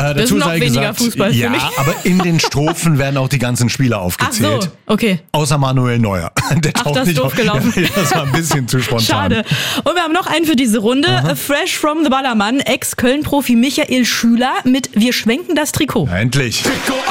Das ist noch weniger Fußball für mich. Ja, aber in den Strophen werden auch die ganzen Spieler aufgezählt. Ach so, okay. Außer Manuel Neuer. Der taucht das ist nicht doof auf. gelaufen. Ja, das war ein bisschen zu spontan. Schade. Und wir haben noch einen für diese Runde. Fresh from the Ballermann, Ex-Köln-Profi Michael Schüler mit Wir schwenken das Trikot. Ja, endlich. Trikot